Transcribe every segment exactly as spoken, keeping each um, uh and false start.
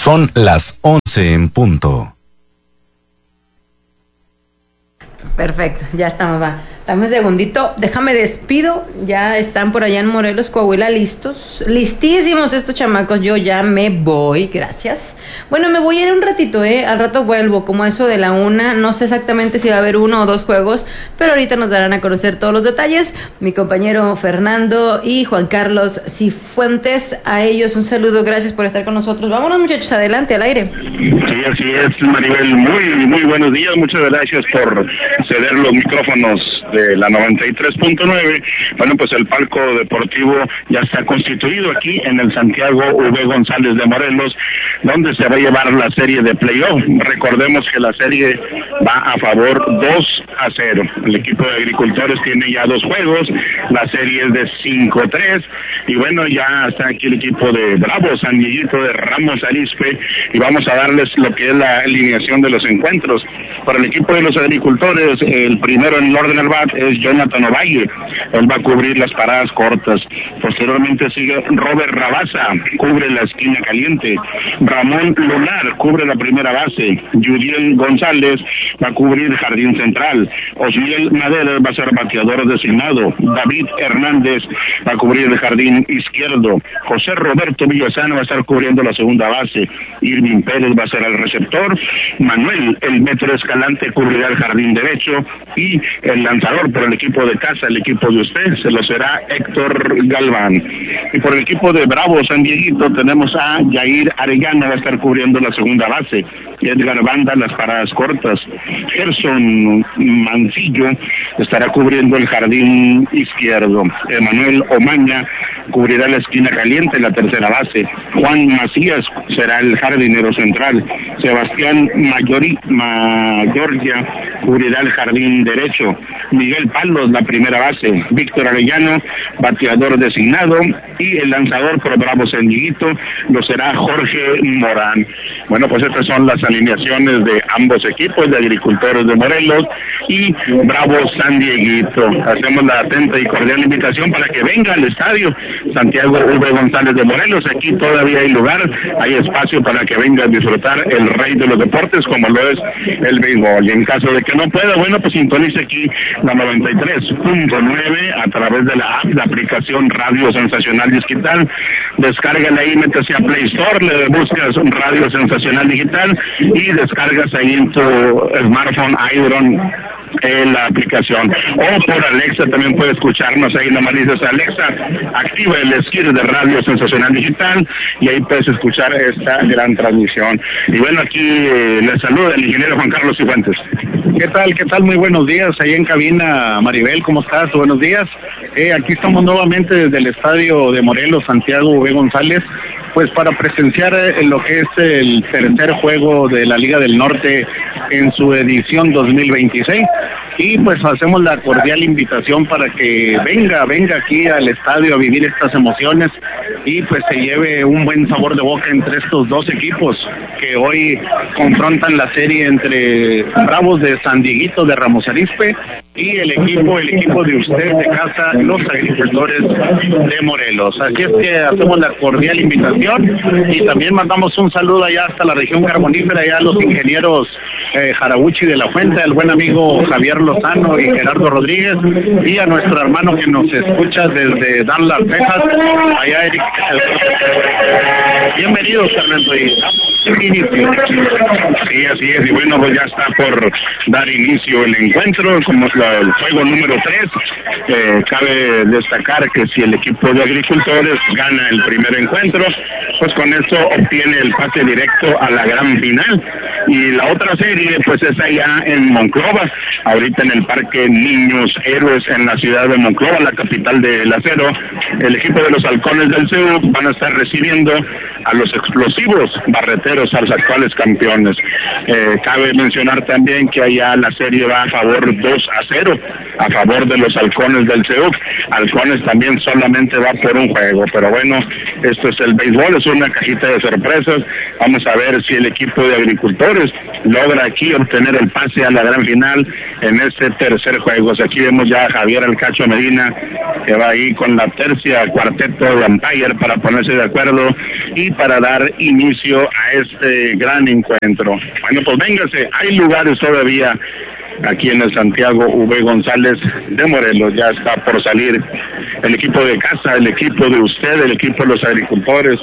Son las once en punto. Perfecto, ya estamos, va. Dame un segundito, déjame despido. Ya están por allá en Morelos, Coahuila, listos, listísimos estos chamacos. Yo ya me voy, gracias. Bueno, me voy a ir un ratito, eh. Al rato vuelvo, como a eso de la una. No sé exactamente si va a haber uno o dos juegos, pero ahorita nos darán a conocer todos los detalles. Mi compañero Fernando y Juan Carlos Cifuentes, a ellos un saludo, gracias por estar con nosotros. Vámonos, muchachos, adelante, al aire. Sí, así es, Maribel. Muy, muy buenos días. Muchas gracias por ceder los micrófonos de la noventa y tres punto nueve. Bueno, pues el palco deportivo ya está constituido aquí en el Santiago V. González de Morelos, donde se va a llevar la serie de playoff. Recordemos que la serie va a favor dos a cero. El equipo de agricultores tiene ya dos juegos, la serie es de cinco a tres, y bueno, ya está aquí el equipo de Bravos, San Dieguito de Ramos Arizpe, y vamos a darles lo que es la alineación de los encuentros. Para el equipo de los agricultores, el primero en el orden al bat es Jonathan Ovalle, él va a cubrir las paradas cortas. Posteriormente sigue Robert Rabasa, cubre la esquina caliente. Ramón Lunar cubre la primera base. Yudiel González va a cubrir el jardín central. Osmiel Madera va a ser bateador designado. David Hernández va a cubrir el jardín izquierdo. José Roberto Villasano va a estar cubriendo la segunda base. Irving Pérez va a ser el receptor. Manuel El Metro Escalante cubrirá el jardín derecho, y el lanzador por el equipo de casa, el equipo de usted, se lo será Héctor Galván. Y por el equipo de Bravo San Dieguito tenemos a Yair Arellano, va a estar cubriendo la segunda base. Edgar Banda las paradas cortas. Gerson Mancillo estará cubriendo el jardín izquierdo. Emanuel Omaña cubrirá la esquina caliente, la tercera base. Juan Macías será el jardinero central. Sebastián Mayori, Mayorgia cubrirá el jardín derecho. Miguel Palos, la primera base. Víctor Arellano, bateador designado, y el lanzador por Bravo San Dieguito lo será Jorge Morán. Bueno, pues estas son las alineaciones de ambos equipos, de agricultores de Morelos y Bravo San Dieguito. Hacemos la atenta y cordial invitación para que venga al estadio Santiago V. González de Morelos. Aquí todavía hay lugar, hay espacio para que venga a disfrutar el rey de los deportes, como lo es el béisbol. Y en caso de que no pueda, bueno, pues sintonice aquí la noventa y tres punto nueve a través de la app, la aplicación Radio Sensacional Digital. Descárgala ahí, métase a Play Store, le buscas Radio Sensacional Digital y descargas ahí en tu smartphone, iPhone, en la aplicación, o por Alexa también puede escucharnos. Ahí nomás dices: Alexa, activa el skill de Radio Sensacional Digital, y ahí puedes escuchar esta gran transmisión. Y bueno, aquí eh, les saluda el ingeniero Juan Carlos Cifuentes. ¿Qué tal? ¿Qué tal? Muy buenos días, ahí en cabina. Maribel, ¿cómo estás? Buenos días. Eh, aquí estamos nuevamente desde el estadio de Morelos, Santiago V. González, pues para presenciar eh, lo que es el tercer juego de la Liga del Norte en su edición dos mil veintiséis. Y pues hacemos la cordial invitación para que venga, venga aquí al estadio a vivir estas emociones y pues se lleve un buen sabor de boca entre estos dos equipos que hoy confrontan la serie entre Bravos de San Dieguito de Ramos Arizpe y el equipo, el equipo de usted de casa, los agricultores de Morelos. Así es que hacemos la cordial invitación y también mandamos un saludo allá hasta la región carbonífera, allá a los ingenieros eh, Jarabuchi de la Fuente, al buen amigo Javier Lozano y Gerardo Rodríguez, y a nuestro hermano que nos escucha desde Dallas, Texas, allá Eric. Bienvenidos, Fernando, y damos inicio. Sí, así es, y bueno, pues ya está por dar inicio el encuentro, como es la, el juego número tres. Eh, cabe destacar que si el equipo de agricultores gana el primer encuentro, pues con eso obtiene el pase directo a la gran final. Y la otra serie, pues es allá en Monclova, ahorita en el Parque Niños Héroes en la ciudad de Monclova, la capital del acero. El equipo de los Halcones del C E U van a estar recibiendo a los explosivos barreteros, a los actuales campeones. Eh, cabe mencionar también que allá la serie va a favor dos a cero. a favor de los halcones del C E U C. Halcones también solamente va por un juego, pero bueno, esto es el béisbol, es una cajita de sorpresas. Vamos a ver si el equipo de agricultores logra aquí obtener el pase a la gran final en este tercer juego. O sea, aquí vemos ya a Javier El Cacho Medina, que va ahí con la tercia cuarteto de umpire para ponerse de acuerdo y para dar inicio a este gran encuentro. Bueno, pues véngase, hay lugares todavía aquí en el Santiago V. González de Morelos. Ya está por salir el equipo de casa, el equipo de usted, el equipo de los agricultores.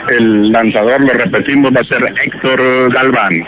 El lanzador, lo repetimos, va a ser Héctor Galván.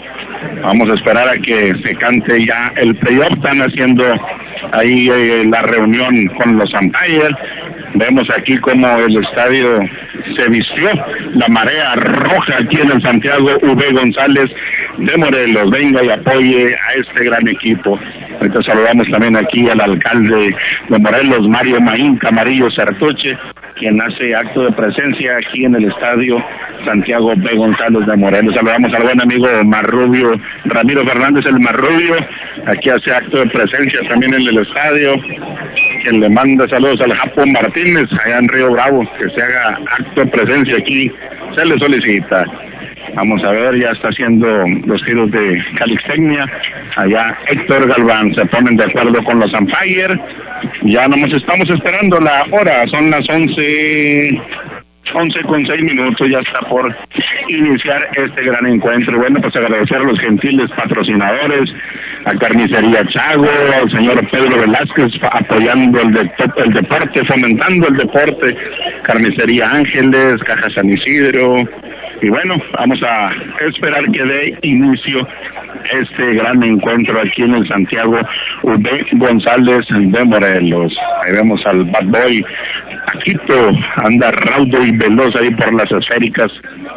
Vamos a esperar a que se cante ya el playoff. Están haciendo ahí eh, la reunión con los umpires. Vemos aquí como el estadio se vistió, la marea roja aquí en el Santiago V. González de Morelos. Venga y apoye a este gran equipo. Ahorita saludamos también aquí al alcalde de Morelos, Mario Maín Camarillo Sartuche, quien hace acto de presencia aquí en el estadio Santiago V. González de Morelos. Saludamos al buen amigo Marrubio, Ramiro Fernández el Marrubio, aquí hace acto de presencia también en el estadio, quien le manda saludos al Japón Martínez, allá en Río Bravo, que se haga acto de presencia aquí, se le solicita. Vamos a ver, ya está haciendo los giros de calixtecnia, allá Héctor Galván, se ponen de acuerdo con los umpires, ya nos estamos esperando la hora, son las once... once con seis minutos, ya está por iniciar este gran encuentro. Bueno, pues agradecer a los gentiles patrocinadores, a Carnicería Chago, al señor Pedro Velázquez apoyando el, de, el deporte, fomentando el deporte, Carnicería Ángeles, Caja San Isidro, y bueno, vamos a esperar que dé inicio este gran encuentro aquí en el Santiago V. González de Morelos. Ahí vemos al Bad Boy Paquito, anda raudo y veloz ahí por las esféricas.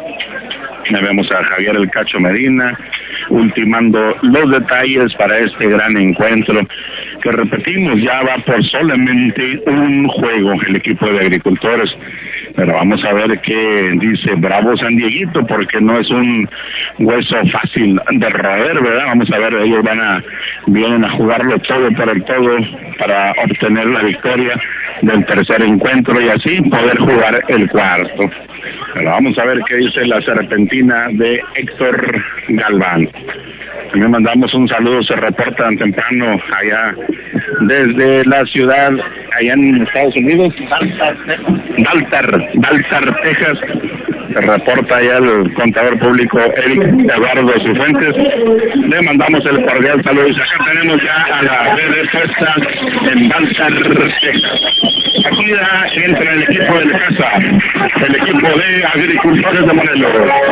Ahí vemos a Javier El Cacho Medina ultimando los detalles para este gran encuentro, que repetimos, ya va por solamente un juego el equipo de agricultores. Pero vamos a ver qué dice Bravo San Dieguito, porque no es un hueso fácil de roer, ¿verdad? Vamos a ver, ellos van a, vienen a jugarlo todo por el todo para obtener la victoria del tercer encuentro y así poder jugar el cuarto. Pero vamos a ver qué dice la serpentina de Héctor Galván. También mandamos un saludo, se reporta temprano allá desde la ciudad, allá en Estados Unidos, Daltar, Daltar, Texas. Se reporta allá el contador público Eric Eduardo Cifuentes. Le mandamos el cordial saludo y acá tenemos ya a la verde puesta en Daltar, Texas. Aquí ya entra el equipo de casa, el equipo de agricultores de Morelos.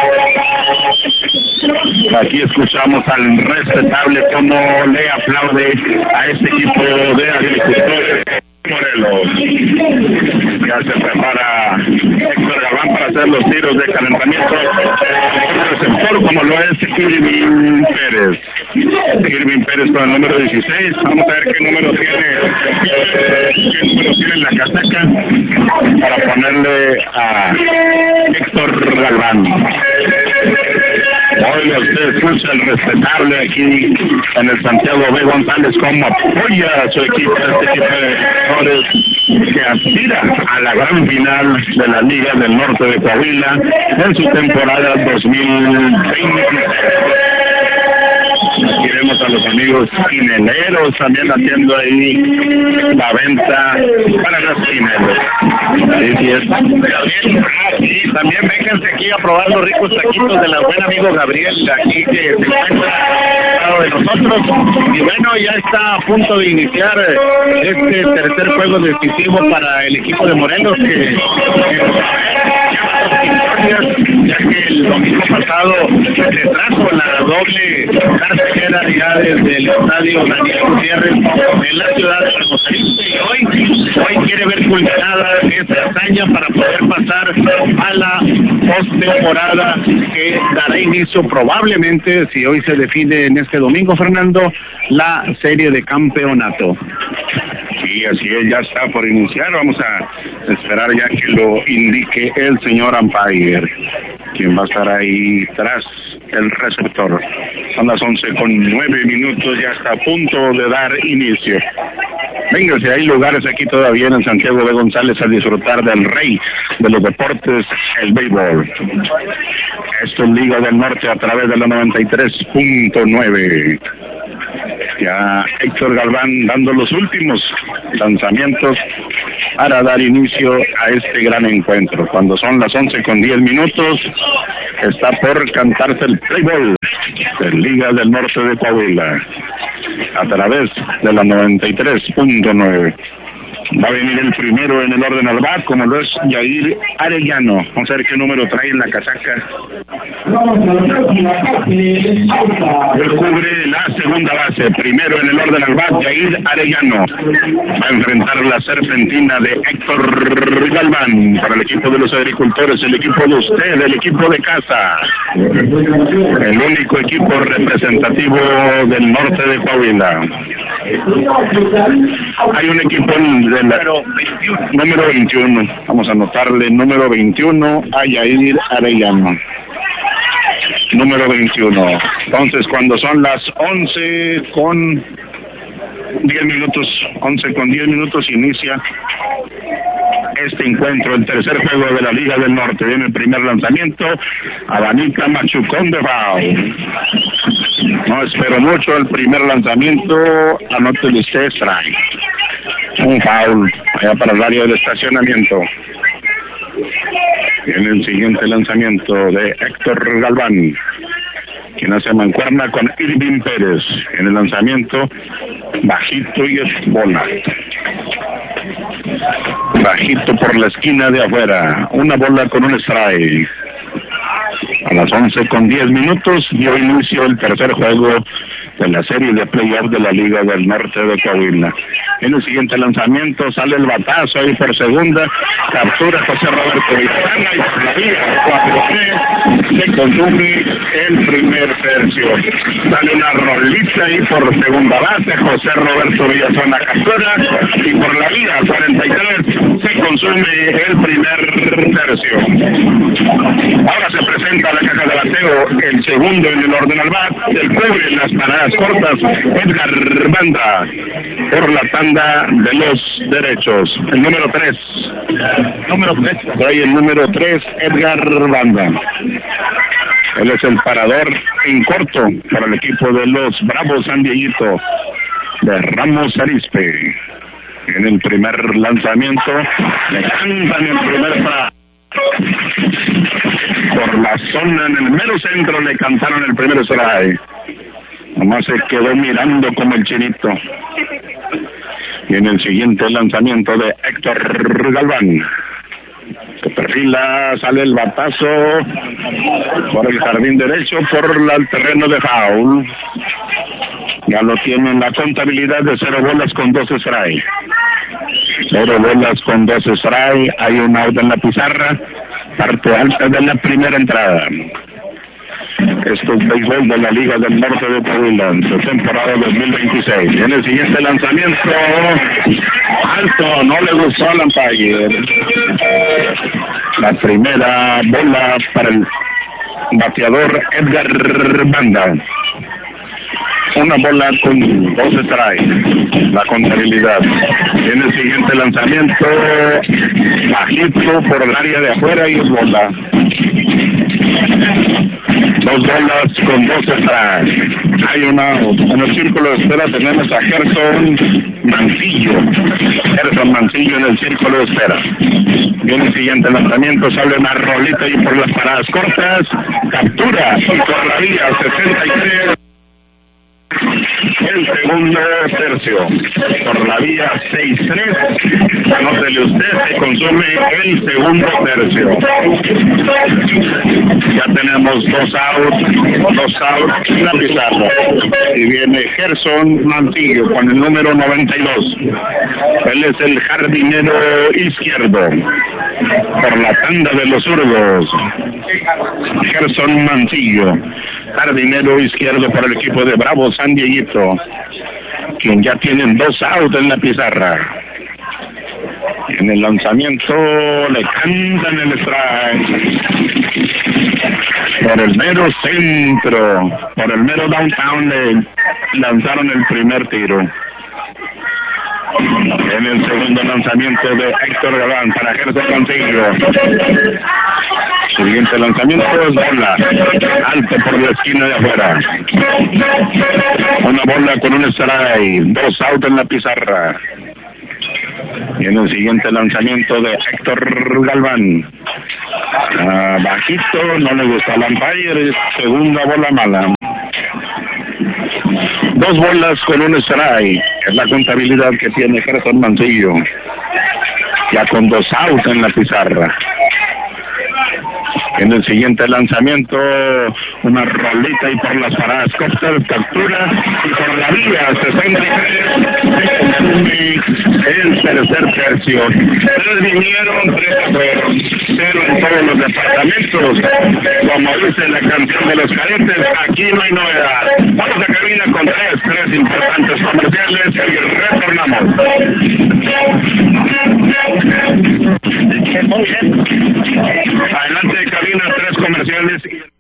Aquí escuchamos al respetable como le aplaude a este equipo de agricultores Morelos. Ya se prepara Héctor Galván para hacer los tiros de calentamiento. El receptor como lo es Irving Pérez. Irving Pérez con el número dieciséis. Vamos a ver qué número tiene, qué número tiene en la casaca para ponerle a Héctor Galván. Oiga, usted escucha el respetable aquí en el Santiago V. González como apoya a su equipo, este equipo de agricultores que aspira a la gran final de la Liga del Norte de Coahuila en su temporada dos mil veinte. Aquí vemos a los amigos quineleros también haciendo ahí la venta para los quinelos. Sí, sí es. También, sí, también vénganse aquí a probar los ricos taquitos de la buen amigo Gabriel, aquí que se encuentra al lado de nosotros. Y bueno, ya está a punto de iniciar este tercer juego decisivo para el equipo de Morelos, que, que ya que el domingo pasado se trajo la doble cartelera ya desde el estadio Daniel Gutiérrez en la ciudad de Hermosillo, y hoy, hoy quiere ver culminada esta hazaña para poder pasar a la postemporada que dará inicio probablemente, si hoy se define en este domingo, Fernando, la serie de campeonato. Sí, así es, ya está por iniciar. Vamos a esperar ya que lo indique el señor umpire, quien va a estar ahí tras el receptor. Son las once con nueve minutos, ya está a punto de dar inicio. Véngase, hay lugares aquí todavía en Santiago de González a disfrutar del rey de los deportes, el béisbol. Esto es Liga del Norte a través de la noventa y tres punto nueve. Ya Héctor Galván dando los últimos lanzamientos para dar inicio a este gran encuentro. Cuando son las once con diez minutos, está por cantarse el play ball de Liga del Norte de Coahuila a través de la noventa y tres punto nueve. Va a venir el primero en el orden al bat, como lo es Yair Arellano. Vamos a ver qué número trae en la casaca. Él cubre la segunda base. Primero en el orden al bat, Yair Arellano. Va a enfrentar la serpentina de Héctor Galván para el equipo de los agricultores, el equipo de usted, el equipo de casa. El único equipo representativo del norte de Coahuila. Hay un equipo de la, número veintiuno. Vamos a anotarle número veintiuno a Yair Arellano. Número veintiuno. Entonces, cuando son las once con diez minutos, once con diez minutos, inicia este encuentro, el tercer juego de la Liga del Norte. Viene el primer lanzamiento, Abanita Machucón de foul. No espero mucho el primer lanzamiento, anótele usted, strike. Un foul allá para el área del estacionamiento. Viene el siguiente lanzamiento de Héctor Galván, quien hace mancuerna con Irving Pérez. En el lanzamiento, bajito y es bola. Bajito por la esquina de afuera. Una bola con un strike. A las once con diez minutos dio inicio el tercer juego de la serie de playoff de la Liga del Norte de Coahuila. En el siguiente lanzamiento sale el batazo ahí por segunda, captura José Roberto Villazona y por la vía cuatro tres se consume el primer tercio. Sale una rolita ahí por segunda base, José Roberto Villazona captura y por la vía cuarenta y tres se consume el primer tercio. Ahora se presenta la caja de bateo, el segundo en el orden al bat, el cubre en las paradas cortas, Edgar Banda, por la tanda de los derechos. El número tres. Número tres. Trae el número tres, Edgar Banda. Él es el parador en corto para el equipo de los Bravos San Dieguito de Ramos Arizpe. En el primer lanzamiento, le cantan el primer pa. Por la zona, en el mero centro, le cantaron el primer strike. Nomás se quedó mirando como el chinito. Y en el siguiente lanzamiento de Héctor Galván, se perfila, sale el batazo por el jardín derecho, por la, el terreno de foul. Ya lo tiene en la contabilidad de cero bolas con dos strikes. Cero bolas con dos strikes. Hay un out en la pizarra, parte alta de la primera entrada. Esto es béisbol de la Liga del Norte de Coahuila, temporada dos mil veintiséis. En el siguiente lanzamiento, alto, no le gustó al umpire. La primera bola para el bateador Edgar Banda. Una bola con dos strikes, la contabilidad. En el siguiente lanzamiento, bajito por el área de afuera y es bola. Dos bolas con dos strikes. Hay una, en el círculo de espera tenemos a Gerson Mancillo. Gerson Mancillo en el círculo de espera. Y en el siguiente lanzamiento sale una rolita y por las paradas cortas, captura y por la vía sesenta y tres. El segundo tercio, por la vía seis tres, anótele usted, se consume el segundo tercio. Ya tenemos dos outs, dos outs en la pizarra. Y viene Gerson Mancillo con el número noventa y dos. Él es el jardinero izquierdo, por la tanda de los zurdos. Gerson Mancillo, jardinero izquierdo para el equipo de Bravo San Dieguito, quien ya tienen dos outs en la pizarra. En el lanzamiento le cantan el strike. Por el mero centro, por el mero downtown le lanzaron el primer tiro. En el segundo lanzamiento de Héctor Galván para Gerson Consiglio. Siguiente lanzamiento es bola. Alto por la esquina de afuera. Una bola con un strike. Dos out en la pizarra. Y en el siguiente lanzamiento de Héctor Galván. Ah, bajito, no le gusta el umpire. Segunda bola mala. Dos bolas con un strike. Es la contabilidad que tiene Gerson Mancillo. Ya con dos outs en la pizarra. En el siguiente lanzamiento, una rolita y por las paradas cóctel, captura y por la vía sesenta y tres, el tercer tercio. Tres vinieron, tres fueron, cero en todos los departamentos. Como dice la canción de los cadetes, aquí no hay novedad. Vamos a cabina con tres, tres importantes comerciales y retornamos. Muy bien. Adelante, cabina, tres comerciales y